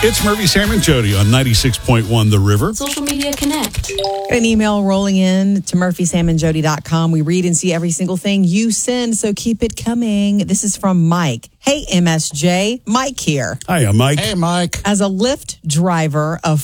It's Murphy, Sam, and Jody on 96.1 The River. Social Media Connect. An email rolling in to murphysamandjody.com. We read and see every single thing you send, so keep it coming. This is from Mike. Hey, MSJ. Mike here. Hiya, Mike. Hey, Mike. As a Lyft driver of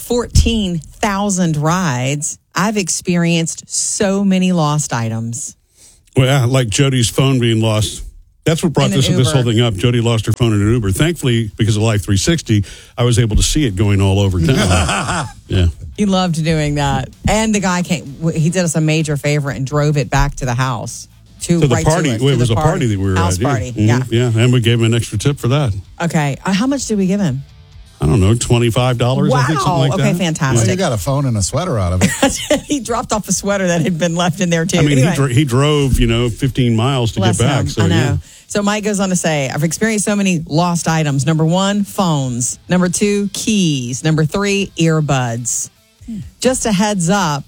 14,000 rides, I've experienced so many lost items. Well, yeah, like Jody's phone being lost. That's what brought this whole thing up. Jody lost her phone in an Uber. Thankfully, because of Life 360, I was able to see it going all over town. Yeah. He loved doing that. And the guy he did us a major favor and drove it back to the house. To the party. It was a party that we were house at. Party, yeah. Mm-hmm. Yeah, and we gave him an extra tip for that. Okay. How much did we give him? I don't know, $25, wow. I think, something like that. Okay, fantastic. Well, you got a phone and a sweater out of it. He dropped off a sweater that had been left in there, too. I mean, anyway. he drove, 15 miles to get back. So, I know. Yeah. So Mike goes on to say, I've experienced so many lost items. Number 1, phones. Number 2, keys. Number 3, earbuds. Just a heads up,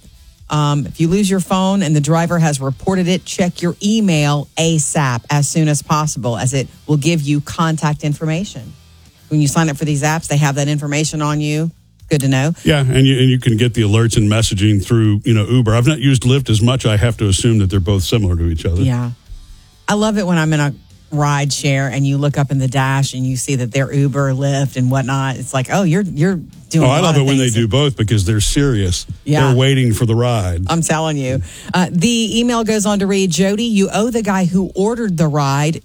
if you lose your phone and the driver has reported it, check your email ASAP as soon as possible, as it will give you contact information. When you sign up for these apps, they have that information on you. Good to know. Yeah, and you can get the alerts and messaging through, Uber. I've not used Lyft as much. I have to assume that they're both similar to each other. Yeah. I love it when I'm in a ride share and you look up in the dash and you see that they're Uber, Lyft, and whatnot. It's like, oh, you're doing a lot I love of it when they things. do both because they're serious. Yeah. They're waiting for the ride. I'm telling you. The email goes on to read, Jody, you owe the guy who ordered the ride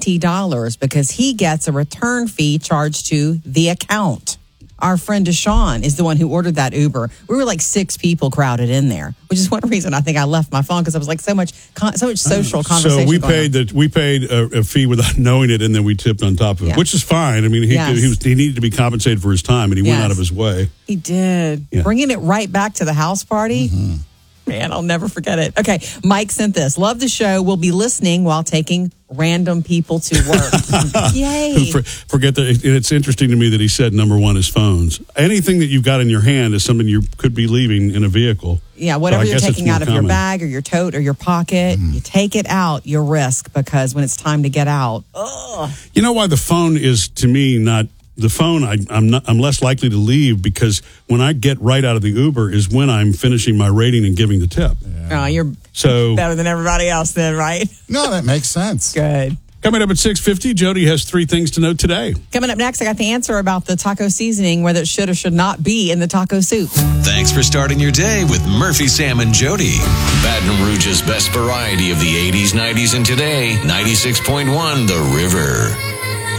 $20 because he gets a return fee charged to the account. Our friend Deshaun is the one who ordered that Uber. We were like 6 people crowded in there, which is one reason I think I left my phone because I was like so much social conversation. So we paid a fee without knowing it, and then we tipped on top of it, which is fine. I mean, he needed to be compensated for his time, and he went out of his way. He did. Yeah. Bringing it right back to the house party. Mm-hmm. Man, I'll never forget it. Okay, Mike sent this. Love the show. We'll be listening while taking random people to work. Yay. Forget that. It's interesting to me that he said number 1 is phones. Anything that you've got in your hand is something you could be leaving in a vehicle. Yeah, whatever you're taking out of your bag or your tote or your pocket, you take it out, you risk, because when it's time to get out, You know why the phone is, to me, not... The phone, I'm less likely to leave because when I get right out of the Uber is when I'm finishing my rating and giving the tip. Yeah. Oh, you're better than everybody else then, right? No, that makes sense. Good. Coming up at 6:50, Jody has 3 things to know today. Coming up next, I got the answer about the taco seasoning, whether it should or should not be in the taco soup. Thanks for starting your day with Murphy, Sam, and Jody. Baton Rouge's best variety of the 80s, 90s, and today, 96.1 The River.